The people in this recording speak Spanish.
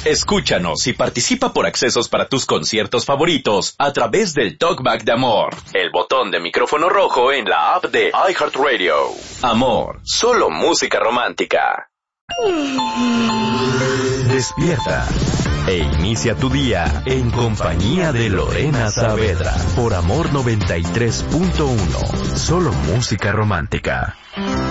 Escúchanos y participa por accesos para tus conciertos favoritos a través del Talkback de Amor, el botón de micrófono rojo en la app de iHeartRadio. Amor, solo música romántica. Despierta e inicia tu día en compañía de Lorena Saavedra por Amor 93.1, solo música romántica.